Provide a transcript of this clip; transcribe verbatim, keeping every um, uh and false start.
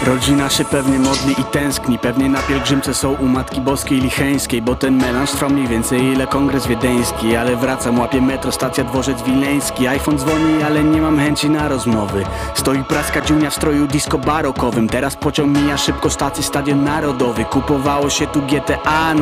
Rodzina się pewnie modli i tęskni, pewnie na pielgrzymce są u Matki Boskiej Licheńskiej, bo ten melanż trwa mniej więcej ile kongres wiedeński. Ale wracam, łapię metro, stacja Dworzec Wileński. iPhone dzwoni, ale nie mam chęci na rozmowy. Stoi praska dziunia w stroju disco barokowym. Teraz pociąg mija szybko, stacji Stadion Narodowy. Kupowało się tu G T A